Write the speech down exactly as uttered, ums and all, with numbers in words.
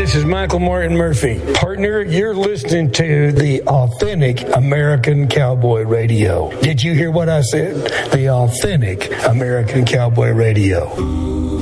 this is Michael Martin Murphy. Partner, you're listening to the Authentic American Cowboy Radio. Did you hear what I said? The Authentic American Cowboy Radio.